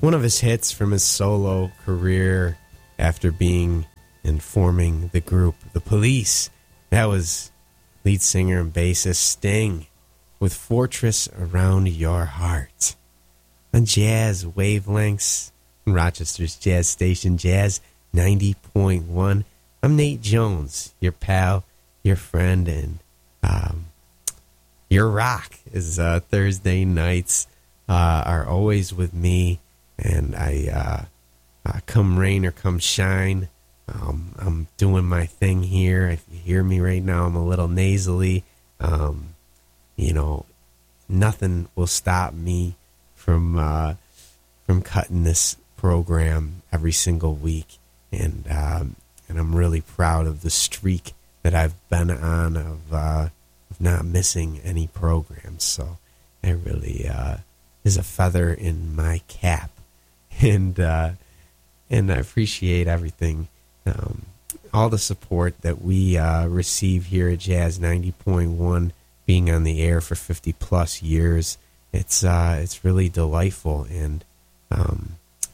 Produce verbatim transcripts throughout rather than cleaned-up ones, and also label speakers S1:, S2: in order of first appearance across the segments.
S1: one of his hits from his solo career after being and forming the group The Police. That was lead singer and bassist Sting with Fortress Around Your Heart. On Jazz Wavelengths, Rochester's jazz station, Jazz ninety point one. I'm Nate Jones, your pal, your friend, and um, your rock is uh, Thursday nights uh, are always with me, and I uh, uh, come rain or come shine. Um, I'm doing my thing here. If you hear me right now, I'm a little nasally. Um, you know, nothing will stop me from uh, from cutting this program every single week, and um, and I'm really proud of the streak that I've been on of, uh, of not missing any programs. So it really uh, is a feather in my cap, and uh, and I appreciate everything. Um, all the support that we uh, receive here at Jazz ninety point one, being on the air for fifty plus years, it's uh, it's really delightful. And um,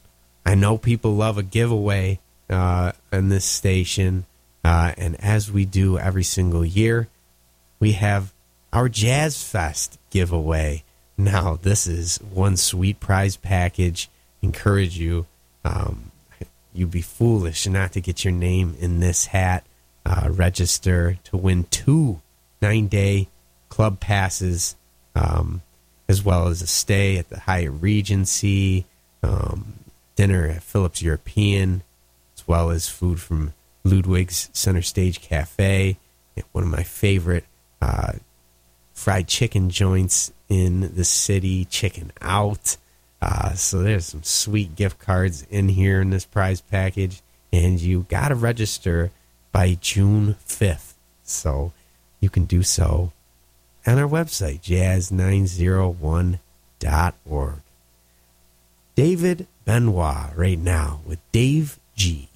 S1: I know people love a giveaway uh, on this station, uh, and as we do every single year, we have our Jazz Fest giveaway. Now, this is one sweet prize package. Encourage you. Um, You'd be foolish not to get your name in this hat. Uh, register to win two nine-day club passes, um, as well as a stay at the Hyatt Regency, um, dinner at Phillips European, as well as food from Ludwig's Center Stage Cafe, one of my favorite uh, fried chicken joints in the city, Chicken Out. Uh, so there's some sweet gift cards in here in this prize package, and you got to register by June fifth. So you can do so on our website, jazz nine oh one dot org. David Benoit right now with Dave G.